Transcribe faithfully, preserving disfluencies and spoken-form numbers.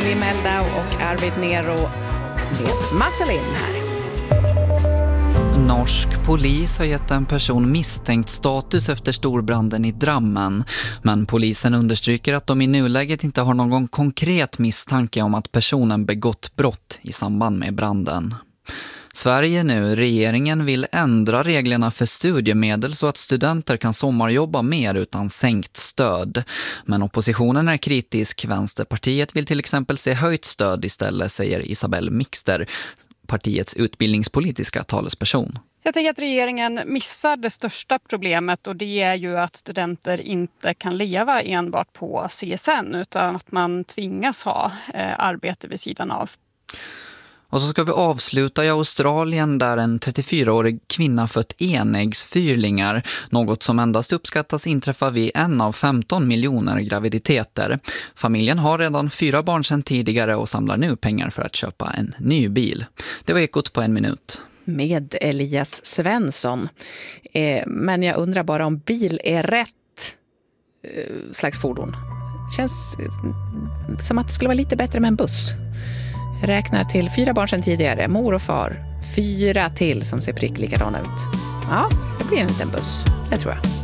Emily Meldau och Arvid Nero med Marcelin här. Norsk polis har gett en person misstänkt status efter storbranden i Drammen. Men polisen understryker att de i nuläget inte har någon konkret misstanke om att personen begått brott i samband med branden. Sverige nu, regeringen vill ändra reglerna för studiemedel så att studenter kan sommarjobba mer utan sänkt stöd. Men oppositionen är kritisk. Vänsterpartiet vill till exempel se höjt stöd istället, säger Isabelle Mixter, partiets utbildningspolitiska talesperson. Jag tänker att regeringen missar det största problemet, och det är ju att studenter inte kan leva enbart på C S N utan att man tvingas ha eh, arbete vid sidan av. Och så ska vi avsluta i Australien där en trettiofyraårig kvinna fött enäggsfyrlingar, något som endast uppskattas inträffa vid en av femton miljoner graviditeter. Familjen har redan fyra barn sedan tidigare och samlar nu pengar för att köpa en ny bil. Det var Ekot på en minut. Med Elias Svensson. Eh, men jag undrar bara om bil är rätt eh, slags fordon. Känns eh, som att det skulle vara lite bättre med en buss. Jag räknar till fyra barn sedan tidigare. Mor och far. Fyra till som ser prick likadana ut. Ja, det blir en liten buss. Det tror jag.